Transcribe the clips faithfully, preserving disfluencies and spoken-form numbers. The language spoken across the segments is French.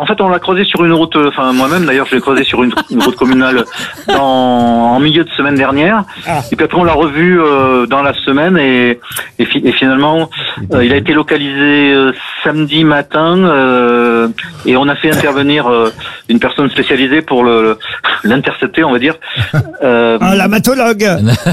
en fait, on l'a croisé sur une route, enfin moi-même d'ailleurs, je l'ai croisé sur une, une route communale dans, en milieu de semaine dernière. Ah. Et puis après, on l'a revu euh, dans la semaine et, et, fi- et finalement, euh, il a été localisé euh, samedi matin euh, et on a fait intervenir euh, une personne spécialisée pour le, l'intercepter, on va dire. Euh, Un lamatologue.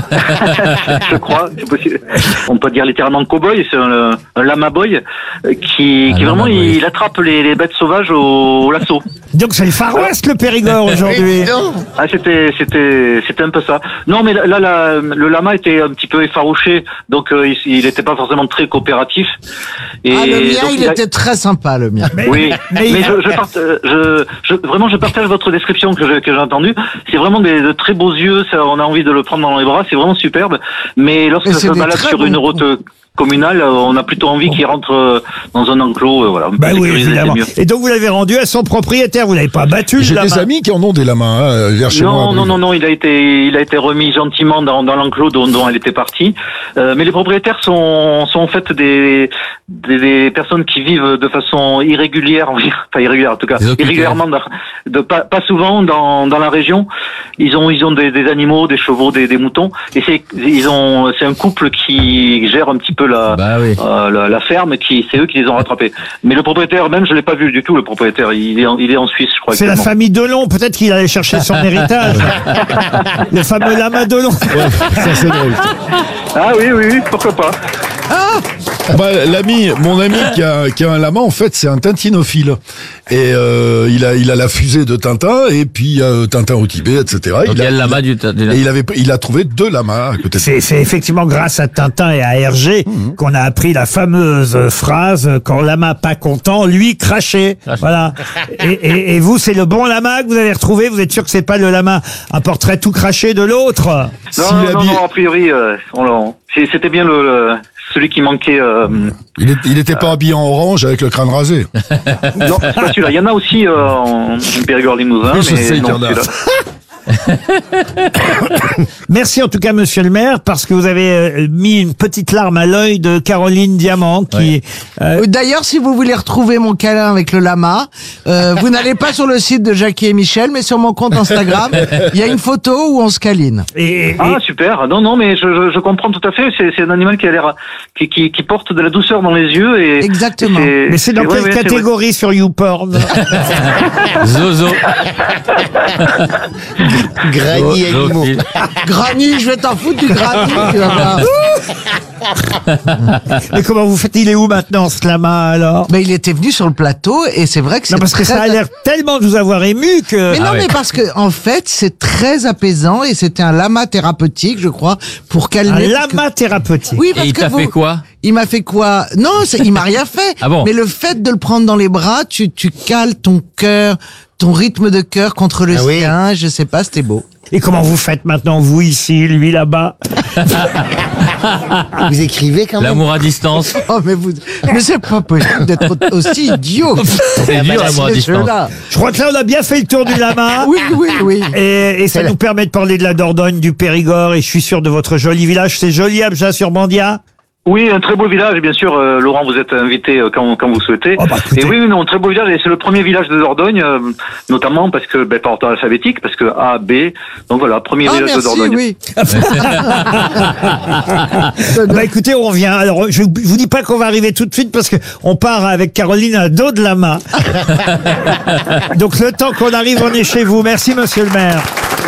Je crois, c'est possible. On peut dire littéralement cow-boy, c'est un, un lama boy qui, qui vraiment il, il attrape les, les bêtes sauvages au, au lasso. Donc c'est le Far West le Périgord aujourd'hui. Ah c'était c'était c'était un peu ça. Non mais là, là le lama était un petit peu effarouché, donc euh, il n'était pas forcément très coopératif. Et ah le mien il, il a... était très sympa le mien. Mais, oui, mais, mais je, je, part, je, je vraiment je partage votre description que je, que j'ai entendue. C'est vraiment des de très beaux yeux, ça, on a envie de le prendre dans les bras, c'est vraiment superbe. Mais lorsque ça se balade sur une route communale, on a plutôt envie qu'il rentre dans un enclos, voilà. Bah oui, évidemment. Et donc vous l'avez rendu à son propriétaire, vous l'avez pas battu. J'ai des amis qui en ont des lamas, hein, vers chez non, moi. Non, non, non, il a été, il a été remis gentiment dans, dans l'enclos dont, dont elle était partie. Euh, mais les propriétaires sont, sont en fait des, des, des personnes qui vivent de façon irrégulière, enfin irrégulière en tout cas, irrégulièrement, dans, de pas, pas souvent dans, dans la région. Ils ont, ils ont des, des animaux, des chevaux, des, des moutons, et c'est, ils ont, c'est un couple qui gère un petit peu la, bah oui. euh, la, la ferme, qui, c'est eux qui les ont rattrapés. Mais le propriétaire même, je l'ai pas vu du tout. Le propriétaire, il est, en, il est en Suisse, je crois. C'est la famille Delon. Peut-être qu'il allait chercher son héritage. Le fameux lama Delon. Ouais, ça c'est drôle. Ah oui, oui, oui, pourquoi pas. Ah bah, l'ami, mon ami qui a, qui a un lama, en fait, c'est un tintinophile. Et euh, il a, il a la fusée de Tintin, et puis euh, Tintin au Tibet, et cetera. Donc il, il a le lama du, du Et il avait, il a trouvé deux lamas à côté de c'est, c'est effectivement grâce à Tintin et à Hergé mmh. qu'on a appris la fameuse phrase « Quand lama pas content, lui craché ». Voilà. Et, et, et vous, c'est le bon lama que vous avez retrouvé. Vous êtes sûr que c'est pas le lama, un portrait tout craché de l'autre? Non, si non, non, non, a priori, euh, on, c'était bien le, le celui qui manquait. Euh, il, est, il était pas euh, habillé en orange avec le crâne rasé. Non, c'est pas celui-là. Il y en a aussi euh, en Périgord Limousin, je mais sais non, celui-là. Merci en tout cas monsieur le maire parce que vous avez mis une petite larme à l'œil de Caroline Diamant qui ouais. euh... d'ailleurs si vous voulez retrouver mon câlin avec le lama euh, vous n'allez pas sur le site de Jackie et Michel mais sur mon compte Instagram il y a une photo où on se câline. Et, et... Ah super, non non mais je, je, je comprends tout à fait, c'est, c'est un animal qui a l'air qui, qui, qui porte de la douceur dans les yeux et exactement. Et mais c'est dans quelle ouais, catégorie ouais, sur YouPorn? Zozo. Granny animaux. Granny, je vais t'en foutre du Granny, tu vas voir. Mais comment vous faites? Il est où maintenant ce lama alors? Mais il était venu sur le plateau et c'est vrai que c'est non parce très... que ça a l'air tellement de vous avoir ému que. Mais non ah ouais. mais parce que en fait c'est très apaisant et c'était un lama thérapeutique je crois pour calmer. Un lama que... thérapeutique. Oui parce et il que t'a vous... fait quoi? Il m'a fait quoi? Non, c'est... il m'a rien fait. Ah bon? Mais le fait de le prendre dans les bras, tu tu cales ton cœur, ton rythme de cœur contre le ah sien. Oui. Je sais pas, c'était beau. Et comment vous faites maintenant, vous ici, lui là-bas? Vous écrivez quand même. L'amour à distance. Oh mais vous, mais c'est pas possible d'être aussi idiot. C'est dur l'amour à distance. Je crois que là on a bien fait le tour du lama. Oui, oui, oui. Et, et ça nous permet de parler de la Dordogne, du Périgord, et je suis sûr de votre joli village. C'est joli, Abjas-sur-Bandia? Oui, un très beau village, et bien sûr, euh, Laurent, vous êtes invité euh, quand, quand vous souhaitez. Oh bah, et oui, non, très beau village, et c'est le premier village de Dordogne, euh, notamment parce que, ben, par ordre alphabétique, parce que A, B, donc voilà, premier ah, village merci, de Dordogne. Oui. Bah écoutez, on revient. Alors, je vous dis pas qu'on va arriver tout de suite parce que on part avec Caroline à dos de lama. Donc le temps qu'on arrive, on est chez vous. Merci, monsieur le maire.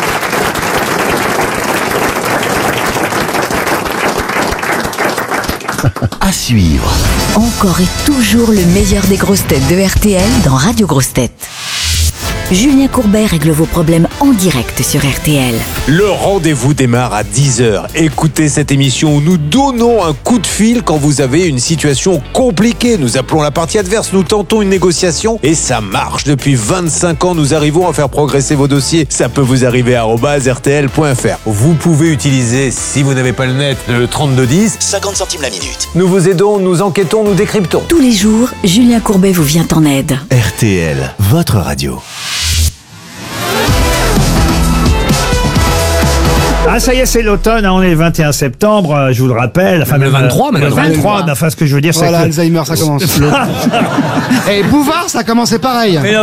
À suivre. Encore et toujours le meilleur des grosses têtes de R T L dans Radio Grosses Têtes. Julien Courbet règle vos problèmes en direct sur R T L. Le rendez-vous démarre à dix heures. Écoutez cette émission où nous donnons un coup de fil quand vous avez une situation compliquée. Nous appelons la partie adverse, nous tentons une négociation et ça marche. Depuis vingt-cinq ans, nous arrivons à faire progresser vos dossiers. Ça peut vous arriver à arobase r t l point f r. Vous pouvez utiliser, si vous n'avez pas le net, le trente-deux dix. cinquante centimes la minute. Nous vous aidons, nous enquêtons, nous décryptons. Tous les jours, Julien Courbet vous vient en aide. R T L, votre radio. Ah ça y est, c'est l'automne, hein, on est le vingt et un septembre, euh, je vous le rappelle. Enfin, le vingt-trois, même. Le vingt-trois, mais enfin ce que je veux dire c'est voilà, que... Alzheimer, ça commence. Et Bouvard, ça a commencé pareil.